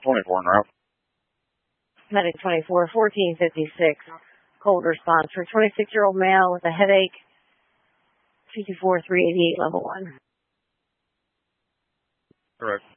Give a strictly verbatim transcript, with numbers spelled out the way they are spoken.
twenty-four en route. Medic twenty-four, fourteen fifty-six. Cold response for twenty-six-year-old male with a headache. fifty-four, three eighty-eight, level one. Correct.